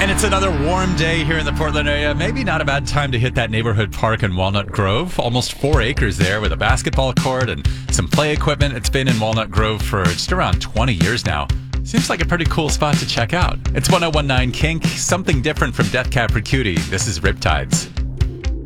And it's another warm day here in the Portland area. Maybe not a bad time to hit that neighborhood park in Walnut Grove. Almost 4 acres there with a basketball court and some play equipment. It's been in Walnut Grove for just around 20 years now. Seems like a pretty cool spot to check out. It's 1019 Kink, something different from Death Cab for Cutie. This is Riptides.